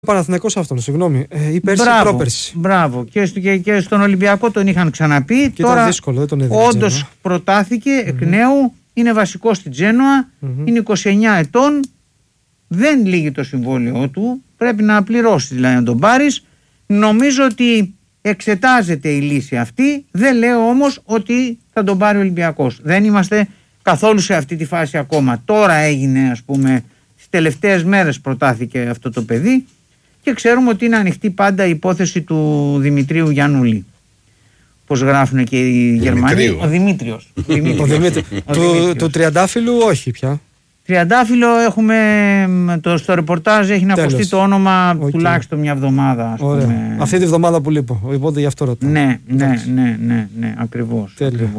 Παναθηναϊκός αυτόν, συγγνώμη. Ή πέρσι, πρόπερσι. Μπράβο. Και στον Ολυμπιακό τον είχαν ξαναπεί. Και τώρα ήταν δύσκολο, δεν τον έδινε. Όντως προτάθηκε εκ νέου. Είναι βασικό στην Τζένοα. Είναι 29 ετών. Δεν λύγει το συμβόλαιό του. Πρέπει να πληρώσει δηλαδή να τον πάρεις. Νομίζω ότι εξετάζεται η λύση αυτή. Δεν λέω όμως ότι θα τον πάρει ο Ολυμπιακός. Δεν είμαστε καθόλου σε αυτή τη φάση ακόμα. Τώρα έγινε, ας πούμε, στις τελευταίες μέρες προτάθηκε αυτό το παιδί και ξέρουμε ότι είναι ανοιχτή πάντα η υπόθεση του Δημητρίου Γιαννούλη. Πώς γράφουν και οι Γερμανοί. Ο Δημήτριος. Του Τριαντάφυλλου όχι πια. Τριαντάφυλλο έχουμε, στο ρεπορτάζ έχει να ακουστεί το όνομα τουλάχιστον μια εβδομάδα. Αυτή τη βδομάδα που λείπω, οπότε γι' αυτό ρωτάω. Ναι, ακριβώς.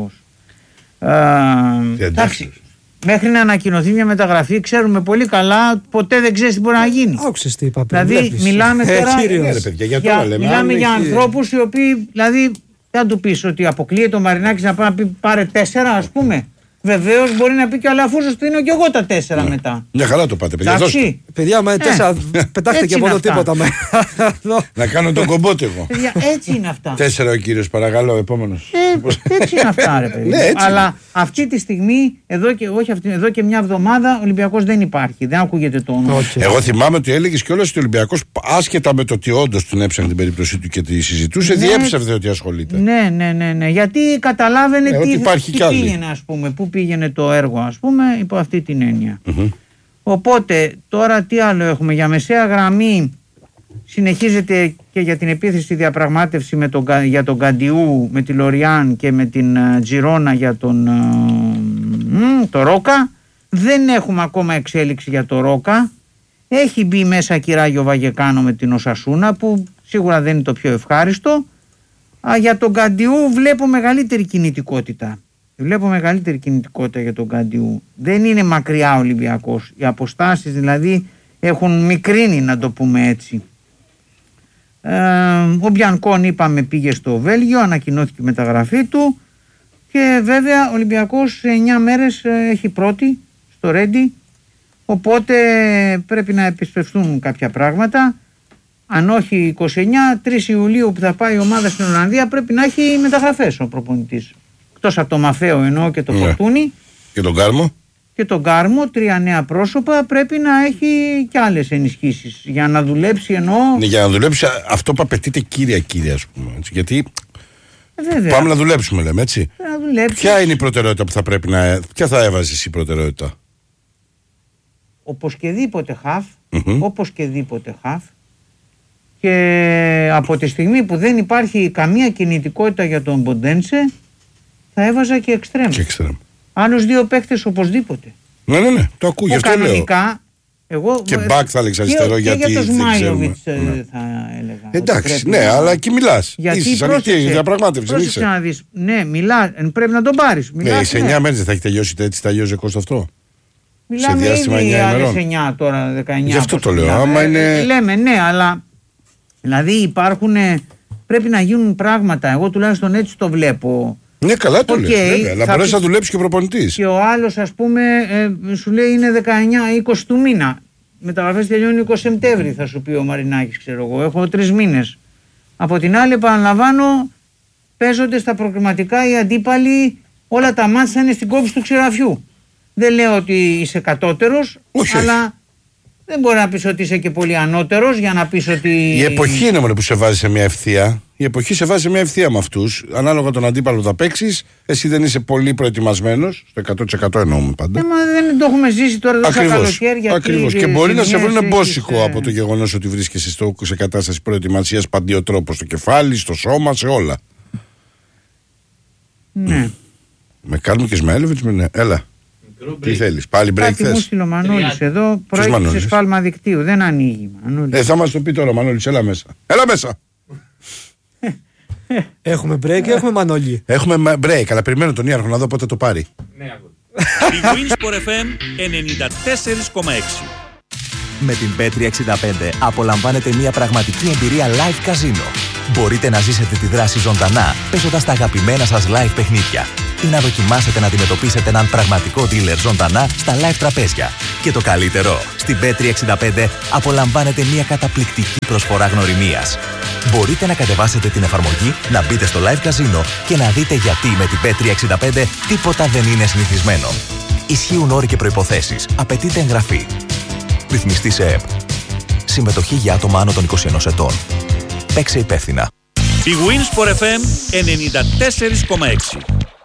Εντάξει, μέχρι να ανακοινωθεί μια μεταγραφή ξέρουμε πολύ καλά, ποτέ δεν ξέρεις τι μπορεί να γίνει. Άκουσες τι είπα πριν. Δηλαδή μιλάμε τώρα μιλάμε για ανθρώπους οι οποίοι, δηλαδή δεν του πεις ότι αποκλείεται ο Μαρινάκης να πάει να πει πάρε 4 ας πούμε. Βεβαίως μπορεί να πει και ο Αλαφούζος του δίνω και εγώ τα 4 μετά. Μια χαρά το πάτε, παιδιά. Παιδιά, με 4 πετάχτε και από εδώ τίποτα. Να κάνω τον κομπότε εγώ. Έτσι είναι αυτά. 4 ο κύριος, παρακαλώ, επόμενος. Έτσι είναι αυτά, ρε παιδί. Αλλά αυτή τη στιγμή, εδώ και μια εβδομάδα, ο Ολυμπιακός δεν υπάρχει. Δεν ακούγεται το όνομα. Εγώ θυμάμαι ότι έλεγες κιόλας ότι ο Ολυμπιακός, άσχετα με το ότι όντως τον έψανε την περίπτωση του και τη συζητούσε, διέψευδε ότι ασχολείται. Ναι. Γιατί καταλάβαινε τι πήγαινε, ας πούμε. Πού πήγαινε το έργο, ας πούμε, υπό αυτή την έννοια. Οπότε τώρα τι άλλο έχουμε? Για μεσαία γραμμή συνεχίζεται και για την επίθεση διαπραγμάτευση για τον Καντιού, με τη Λοριάν και με την Τζιρόνα για το Ρόκα. Δεν έχουμε ακόμα εξέλιξη για το Ρόκα. Έχει μπει μέσα Κυράγιο Βαγεκάνο με την Οσασούνα, που σίγουρα δεν είναι το πιο ευχάριστο. Για τον Καντιού βλέπω μεγαλύτερη κινητικότητα. Για τον Καντιού. Δεν είναι μακριά ο Ολυμπιακός. Οι αποστάσεις δηλαδή έχουν μικρύνει, να το πούμε έτσι. Ο Μπιανκόν, είπαμε, πήγε στο Βέλγιο, ανακοινώθηκε η μεταγραφή του και βέβαια ο Ολυμπιακός σε 9 μέρες έχει πρώτη στο Ρέντι, οπότε πρέπει να επισπευστούν κάποια πράγματα. Αν όχι 29, 3 Ιουλίου που θα πάει η ομάδα στην Ολλανδία πρέπει να έχει μεταγραφές ο προπονητής. Εκτός από το Μαφαίο εννοώ και το Φορτούνι. Και τον Κάρμο. Και τον Κάρμο, 3 νέα πρόσωπα, πρέπει να έχει και άλλες ενισχύσεις. Για να δουλέψει εννοώ. Ναι, για να δουλέψει αυτό που απαιτείται κύρια, ας πούμε. Έτσι, γιατί πάμε να δουλέψουμε, λέμε, έτσι. Ποια είναι η προτεραιότητα που θα πρέπει να. Ποια θα έβαζε η προτεραιότητα? Οπωσδήποτε χαφ. Και από τη στιγμή που δεν υπάρχει καμία κινητικότητα για τον Ποντένσε, θα έβαζα και εξτρέμ. Άλλους 2 παίκτες οπωσδήποτε. Ναι, το ακούω, γι' αυτό λέω. Εγώ, και μπακ θα έλεγες αριστερό, γιατί και για τον Σμάιλοβιτς θα έλεγα. Εντάξει, ναι, αλλά εκεί μιλάς. Είσαι ανοιχτή η διαπραγμάτευση. Πρόσεξε να δεις. Ναι, πρέπει να τον πάρεις. Ναι, σε 9 μέρες δεν θα έχει τελειώσει έτσι, τελειώσει Κώστα αυτό. Μιλάμε ήδη άλλες 9 τώρα, 19. Γι' αυτό το λέω. Άμα είναι. Λέμε, ναι, αλλά δηλαδή υπάρχουν. Πρέπει να γίνουν πράγματα. Εγώ τουλάχιστον έτσι το βλέπω. Ναι, καλά το λες, αλλά μπορείς να δουλέψει και ο προπονητής. Και ο άλλος, ας πούμε, σου λέει είναι 19-20 του μήνα. Μεταγραφές τελειώνει 20 Σεπτέμβρη, θα σου πει ο Μαρινάκης, ξέρω εγώ. Έχω 3 μήνες. Από την άλλη, επαναλαμβάνω, παίζονται στα προκριματικά οι αντίπαλοι, όλα τα μάτσα είναι στην κόψη του ξηραφιού. Δεν λέω ότι είσαι κατώτερος, αλλά δεν μπορεί να πεις ότι είσαι και πολύ ανώτερος για να πεις ότι. Η εποχή είναι μόνο που σε βάζει σε μια ευθεία. Η εποχή σε βάζει σε μια ευθεία με αυτούς. Ανάλογα τον αντίπαλο που θα παίξεις, εσύ δεν είσαι πολύ προετοιμασμένος. Στο 100% εννοούμε πάντα. Μα δεν το έχουμε ζήσει τώρα εδώ στα καλοκαίρια. Ακριβώς. Και μπορεί να σε βρουν εμπόσικο από το γεγονός ότι βρίσκεσαι σε κατάσταση προετοιμασίας παντίο τρόπο. Στο κεφάλι, στο σώμα, σε όλα. Ναι. Με Κάρμο και Σμαίλοβιτς, ναι. Έλα. Τι θέλεις, πάλι break θες? Κάτι μου στείλε ο Μανώλης εδώ, προέκυψε σφάλμα δικτύου, δεν ανοίγει. Θα μας το πει τώρα ο Μανώλης, έλα μέσα. Έλα μέσα! Έχουμε break ή έχουμε Μανώλη? Έχουμε break, αλλά περιμένω τον Ιάρχο να δω πότε το πάρει. Ναι, η Winsport FM 94,6. Με την Bet365 απολαμβάνετε μια πραγματική εμπειρία live καζίνο. Μπορείτε να ζήσετε τη δράση ζωντανά, παίζοντας τα αγαπημένα σας live παιχνίδια. ή να δοκιμάσετε να αντιμετωπίσετε έναν πραγματικό dealer ζωντανά στα live τραπέζια. Και το καλύτερο, στην Bet365 απολαμβάνετε μια καταπληκτική προσφορά γνωριμίας. Μπορείτε να κατεβάσετε την εφαρμογή, να μπείτε στο live casino και να δείτε γιατί με την Bet365 τίποτα δεν είναι συνηθισμένο. Ισχύουν όροι και προϋποθέσεις. Απαιτείται εγγραφή. Ρυθμιστή σε ΕΠ. Συμμετοχή για άτομα άνω των 21 ετών. Παίξε υπεύθυνα. Η Winsport FM 94,6.